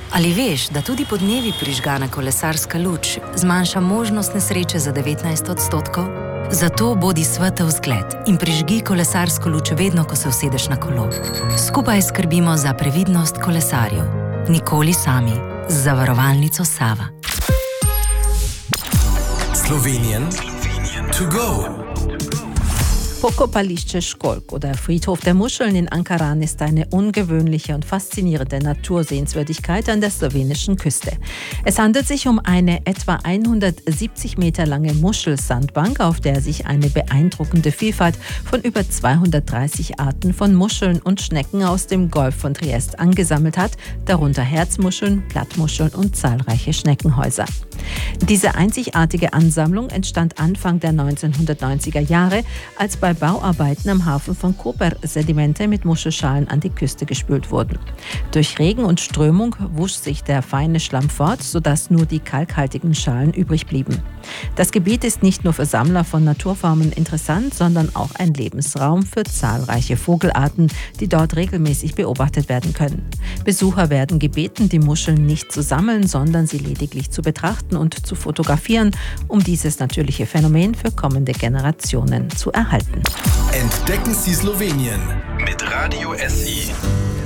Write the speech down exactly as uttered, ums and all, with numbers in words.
Ali veš, da tudi podnevi prižgana kolesarska luč zmanjša možnost nesreče za devetnajst odstotkov? Zato bodi svetel zgled in prižgi kolesarsko luč vedno, ko se usedeš na kolo. Skupaj skrbimo za previdnost kolesarjev. Nikoli sami. Z zavarovalnico Sava. Slowenien to go. Pokopaliще Školk oder Friedhof der Muscheln in Ankaran ist eine ungewöhnliche und faszinierende Natursehenswürdigkeit an der slowenischen Küste. Es handelt sich um eine etwa hundertsiebzig Meter lange Muschelsandbank, auf der sich eine beeindruckende Vielfalt von über zweihundertdreißig Arten von Muscheln und Schnecken aus dem Golf von Triest angesammelt hat, darunter Herzmuscheln, Plattmuscheln und zahlreiche Schneckenhäuser. Diese einzigartige Ansammlung entstand Anfang der neunzehnhundertneunziger Jahre, als bei Bauarbeiten am Hafen von Koper Sedimente mit Muschelschalen an die Küste gespült wurden. Durch Regen und Strömung wusch sich der feine Schlamm fort, sodass nur die kalkhaltigen Schalen übrig blieben. Das Gebiet ist nicht nur für Sammler von Naturformen interessant, sondern auch ein Lebensraum für zahlreiche Vogelarten, die dort regelmäßig beobachtet werden können. Besucher werden gebeten, die Muscheln nicht zu sammeln, sondern sie lediglich zu betrachten und zu fotografieren, um dieses natürliche Phänomen für kommende Generationen zu erhalten. Entdecken Sie Slowenien mit Radio S I.